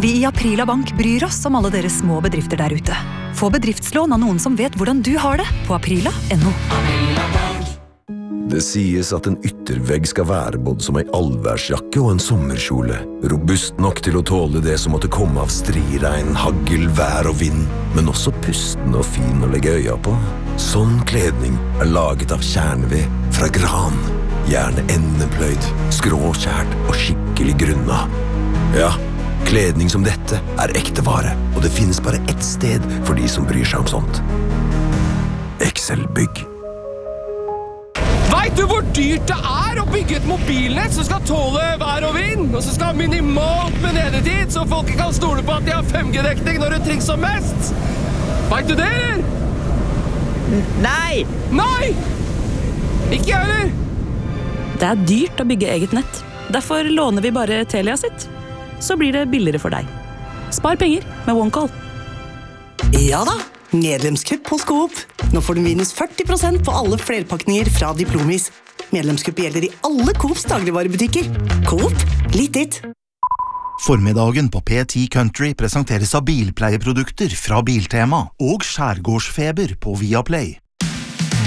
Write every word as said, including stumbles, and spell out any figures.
Vi i Aprila Bank bryr oss om alle dere små bedrifter der ute. Få bedriftslån av noen som vet hvordan du har det på aprila punktum no. Det sies at en yttervegg skal være både som en allværsjakke og en sommerkjole. Robust nok til å tåle det som måtte komme av striregn, hagl, vær og vind, men også pusten og fin å legge øya på. Sånn kledning er laget av kjerneved fra gran. Gjerne endepløyd, skråkjært og skikkelig grunna. Ja, kledning som dette er ekte vare, og det finnes bare ett sted for de som bryr seg om sånt. Excel Bygg. Vet du hvor dyrt det er å bygge et mobilnett som skal tåle vær og vind, og som skal ha minimalt med nedetid, så folk kan stole på at de har fem G-dekning når det trengs som mest? Vet du det, eller? Nei! Nei! Ikke jeg, eller? Det er dyrt å bygge eget nett. Derfor låner vi bare Telia sitt. Så blir det billigere for deg. Spar penger med OneCall. Ja da, medlemskupp hos Coop. Nå får du minus førti prosent på alle flerpakninger fra Diplomis. Medlemskupp gjelder i alle Coops dagligvarebutikker. Coop, litt ditt. Formiddagen på P ti Country presenteres av bilpleieprodukter fra Biltema og Skjærgårdsfeber på Viaplay.